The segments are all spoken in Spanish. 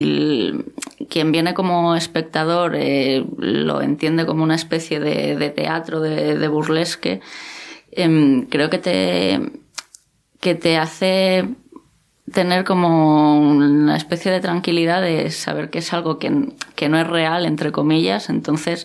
Quien viene como espectador lo entiende como una especie de teatro, de burlesque. Creo que te hace tener como una especie de tranquilidad de saber que es algo que no es real, entre comillas, entonces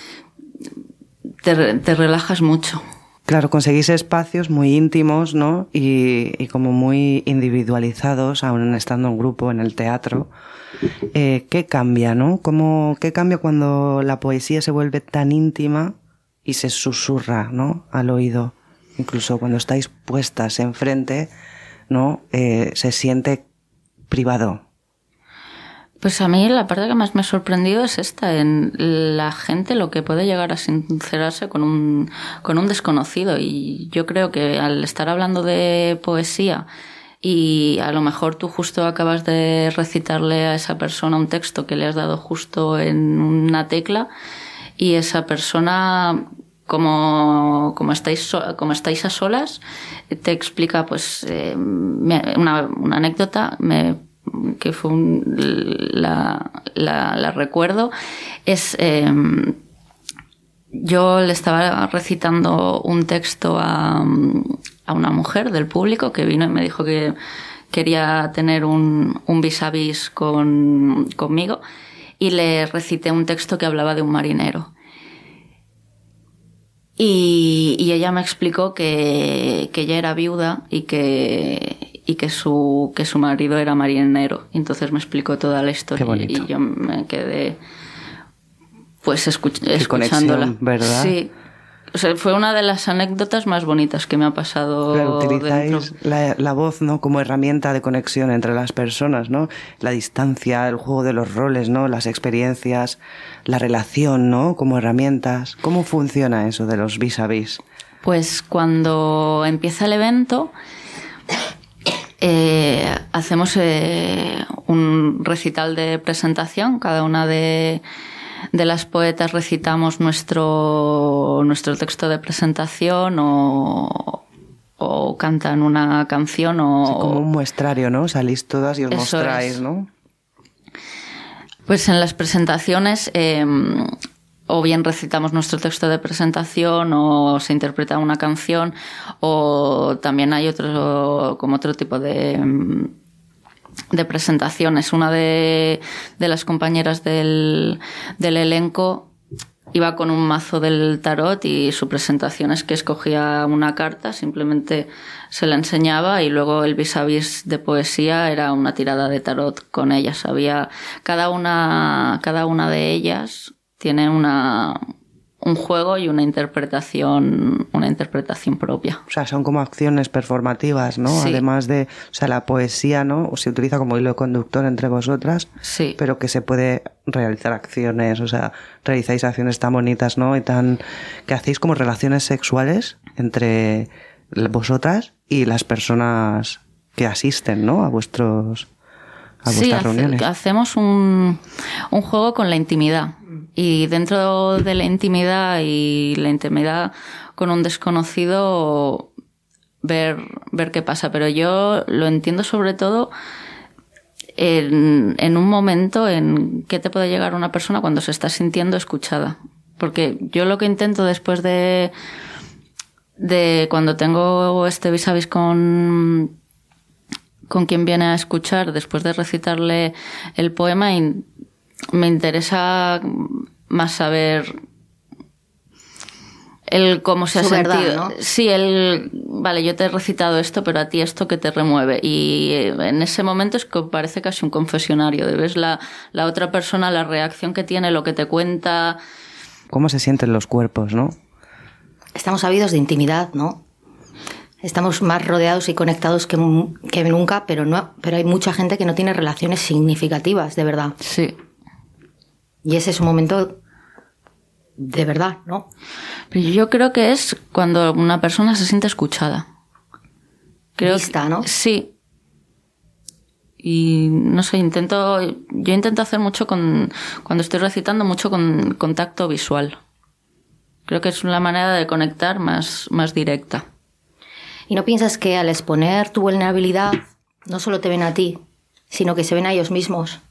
te relajas mucho. Claro, conseguís espacios muy íntimos, ¿no? Y como muy individualizados, aún estando en grupo, en el teatro. ¿Qué cambia, no? ¿Qué cambia cuando la poesía se vuelve tan íntima y se susurra, ¿no? Al oído? Incluso cuando estáis puestas enfrente, ¿no? Se siente privado. Pues a mí la parte que más me ha sorprendido es esta, en la gente lo que puede llegar a sincerarse con un desconocido. Y yo creo que al estar hablando de poesía y a lo mejor tú justo acabas de recitarle a esa persona un texto que le has dado justo en una tecla y esa persona, como estáis a solas, te explica pues una anécdota que fue la recuerdo, es yo le estaba recitando un texto a una mujer del público que vino y me dijo que quería tener un vis a vis conmigo, y le recité un texto que hablaba de un marinero. Y ella me explicó que ella era viuda y que su marido era marinero. Y entonces me explicó toda la historia. Qué bonito. Y yo me quedé pues Qué escuchándola. conexión, ¿verdad? Sí. O sea, fue una de las anécdotas más bonitas que me ha pasado. Claro, utilizáis dentro. la voz, ¿no? Como herramienta de conexión entre las personas, ¿no? La distancia, el juego de los roles, ¿no? Las experiencias, la relación, ¿no? Como herramientas. ¿Cómo funciona eso de los vis a vis? Pues cuando empieza el evento, hacemos un recital de presentación. Cada una de las poetas recitamos nuestro texto de presentación o cantan una canción o... Sí, como un muestrario, ¿no? Salís todas y os mostráis, ¿no? Pues en las presentaciones o bien recitamos nuestro texto de presentación o se interpreta una canción, o también hay otro tipo de presentaciones. Una de las compañeras del elenco iba con un mazo del tarot y su presentación es que escogía una carta, simplemente se la enseñaba y luego el vis a vis de poesía era una tirada de tarot con ellas. Cada una de ellas tiene un juego y una interpretación propia. O sea, son como acciones performativas, ¿no? Sí. Además de, o sea, la poesía, ¿no? O se utiliza como hilo conductor entre vosotras, sí, pero que se puede realizar acciones, o sea, realizáis acciones tan bonitas, ¿no? Y que hacéis como relaciones sexuales entre vosotras y las personas que asisten, ¿no? A vuestras reuniones. Hacemos un juego con la intimidad. Y dentro de la intimidad con un desconocido, ver qué pasa. Pero yo lo entiendo sobre todo en un momento en que te puede llegar una persona cuando se está sintiendo escuchada. Porque yo lo que intento después de cuando tengo este vis a vis con quien viene a escuchar, después de recitarle el poema, y me interesa más saber cómo se ha sentido. Verdad, ¿no? Sí, vale, yo te he recitado esto, pero a ti esto que te remueve. Y en ese momento es que parece casi un confesionario. Ves la otra persona, la reacción que tiene, lo que te cuenta. ¿Cómo se sienten los cuerpos, no? Estamos ávidos de intimidad, ¿no? Estamos más rodeados y conectados que nunca, pero hay mucha gente que no tiene relaciones significativas, de verdad. Sí. Y ese es un momento de verdad, ¿no? Pero yo creo que es cuando una persona se siente escuchada. Vista, ¿no? Sí. Y no sé, yo intento hacer mucho cuando estoy recitando, mucho con contacto visual. Creo que es una manera de conectar más directa. ¿Y no piensas que al exponer tu vulnerabilidad no solo te ven a ti, sino que se ven a ellos mismos?